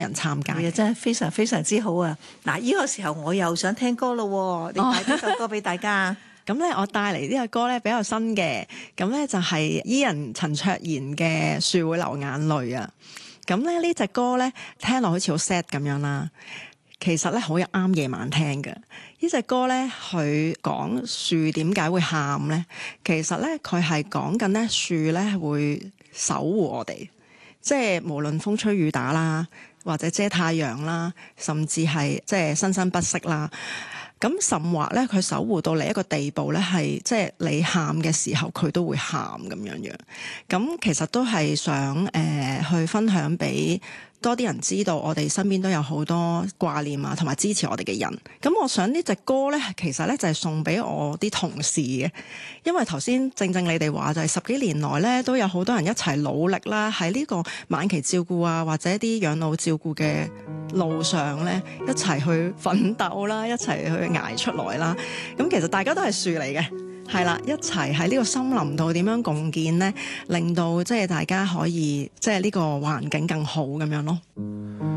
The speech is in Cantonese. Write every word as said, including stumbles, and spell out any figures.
人參加。 真係非常非常之好啊！嗱，呢個時候我又想聽歌咯，你帶呢首歌俾大家。 咁咧，我帶嚟呢個歌咧比較新嘅，咁咧就係 Ian 陳卓賢嘅《樹會流眼淚》啊。咁咧呢隻歌咧聽落好似好 sad 咁樣啦，其實咧好啱夜晚聽嘅。呢隻歌咧佢講樹點解會喊咧，其實咧佢係講緊咧樹咧會守護我哋，即係無論風吹雨打啦，或者遮太陽啦，甚至係即係生生不息啦。咁甚或咧，佢守護到你一個地步咧，係即係你喊嘅時候，佢都會喊咁樣樣。咁其實都係想誒、呃、去分享俾多啲人知道，我哋身邊都有好多掛念啊，同埋支持我哋嘅人。咁我想呢隻歌咧，其實咧就係送俾我啲同事嘅，因為頭先正正你哋話就係十幾年來咧，都有好多人一齊努力啦，喺呢個晚期照顧啊，或者啲養老照顧嘅路上咧，一齊去奮鬥啦，一齊去捱出來啦。咁其實大家都係樹嚟嘅，係啦，一齊喺呢個森林度點樣共建咧，令到即係大家可以即係呢個環境更好咁樣咯。